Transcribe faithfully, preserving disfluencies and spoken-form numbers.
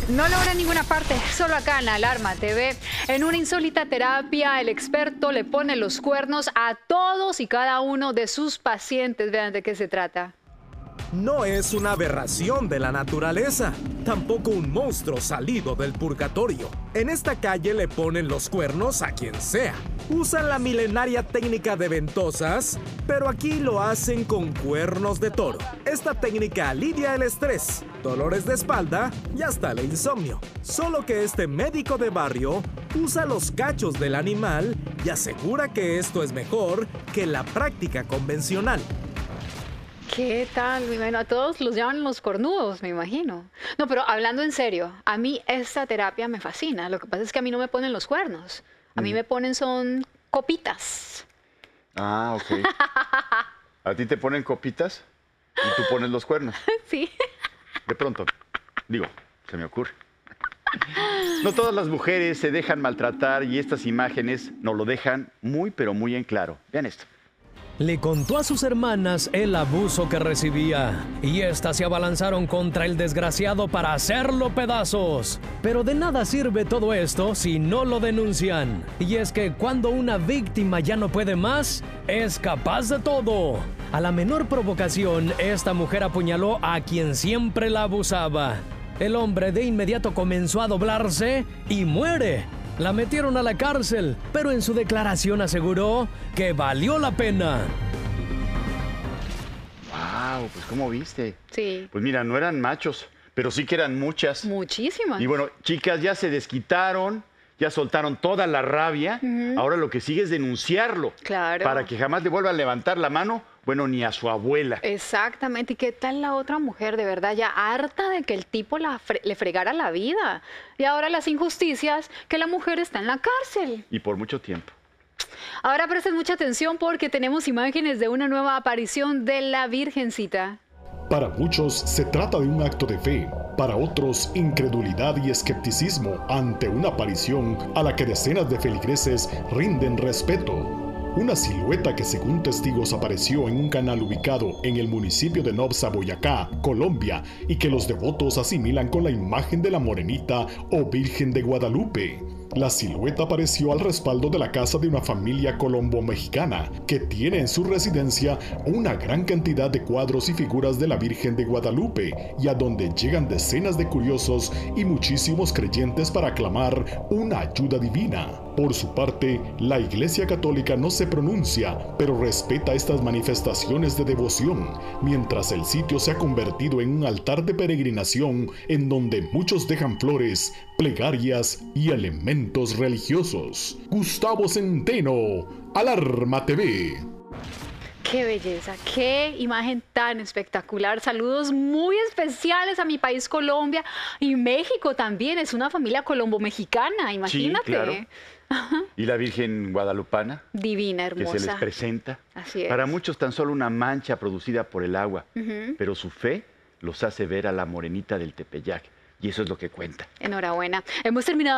No logra en ninguna parte, solo acá en Alarma T V. En una insólita terapia, el experto le pone los cuernos a todos y cada uno de sus pacientes. Vean de qué se trata. No es una aberración de la naturaleza, tampoco un monstruo salido del purgatorio. En esta calle le ponen los cuernos a quien sea. Usan la milenaria técnica de ventosas, pero aquí lo hacen con cuernos de toro. Esta técnica alivia el estrés, dolores de espalda y hasta el insomnio. Solo que este médico de barrio usa los cachos del animal y asegura que esto es mejor que la práctica convencional. ¿Qué tal? Bueno, a todos los llaman los cornudos, me imagino. No, pero hablando en serio, a mí esta terapia me fascina. Lo que pasa es que a mí no me ponen los cuernos. A mí Mm. me ponen son copitas. Ah, ok. ¿A ti te ponen copitas y tú pones los cuernos? Sí. De pronto, digo, se me ocurre. No todas las mujeres se dejan maltratar y estas imágenes nos lo dejan muy, pero muy en claro. Vean esto. Le contó a sus hermanas el abuso que recibía y éstas se abalanzaron contra el desgraciado para hacerlo pedazos. Pero de nada sirve todo esto si no lo denuncian. Y es que cuando una víctima ya no puede más, es capaz de todo. A la menor provocación, esta mujer apuñaló a quien siempre la abusaba. El hombre de inmediato comenzó a doblarse y muere. La metieron a la cárcel, pero en su declaración aseguró que valió la pena. Wow, pues ¿cómo viste? Sí. Pues mira, no eran machos, pero sí que eran muchas. Muchísimas. Y bueno, chicas, ya se desquitaron, ya soltaron toda la rabia. Ujú. Ahora lo que sigue es denunciarlo. Claro. Para que jamás le vuelvan a levantar la mano, bueno, ni a su abuela. Exactamente. ¿Y qué tal la otra mujer, de verdad, ya harta de que el tipo la fre- le fregara la vida? Y ahora las injusticias, que la mujer está en la cárcel. Y por mucho tiempo. Ahora presten mucha atención porque tenemos imágenes de una nueva aparición de la Virgencita. Para muchos se trata de un acto de fe, para otros incredulidad y escepticismo ante una aparición a la que decenas de feligreses rinden respeto. Una silueta que según testigos apareció en un canal ubicado en el municipio de Nobsa, Boyacá, Colombia, y que los devotos asimilan con la imagen de la Morenita o Virgen de Guadalupe. La silueta apareció al respaldo de la casa de una familia colombo-mexicana que tiene en su residencia una gran cantidad de cuadros y figuras de la Virgen de Guadalupe y a donde llegan decenas de curiosos y muchísimos creyentes para clamar una ayuda divina. Por su parte, la Iglesia Católica no se pronuncia, pero respeta estas manifestaciones de devoción, mientras el sitio se ha convertido en un altar de peregrinación en donde muchos dejan flores, plegarias y elementos religiosos. Gustavo Centeno, Alarma T V. ¡Qué belleza! ¡Qué imagen tan espectacular! Saludos muy especiales a mi país Colombia y México también. Es una familia colombo-mexicana, imagínate. Sí, claro. Y la Virgen Guadalupana, Divina, que hermosa. se les presenta. Así es. Para muchos tan solo una mancha producida por el agua, Ujú. pero su fe los hace ver a la Morenita del Tepeyac. Y eso es lo que cuenta. Enhorabuena. Hemos terminado.